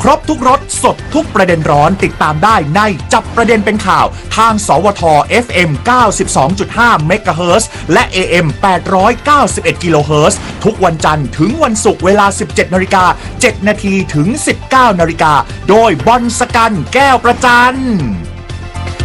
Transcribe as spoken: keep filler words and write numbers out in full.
รบทุกรสสดทุกประเด็นร้อนติดตามได้ในจับประเด็นเป็นข่าวทางสวท เอฟ เอ็ม เก้าสิบสองจุดห้า เมกะเฮิรตซ์และ เอ เอ็ม แปดร้อยเก้าสิบเอ็ด กิโลเฮิรตซ์ทุกวันจันทร์ถึงวันศุกร์เวลา สิบเจ็ดนาฬิกาเจ็ดนาทีถึง สิบเก้านาฬิกาโดยบอลสกันแก้วประจัน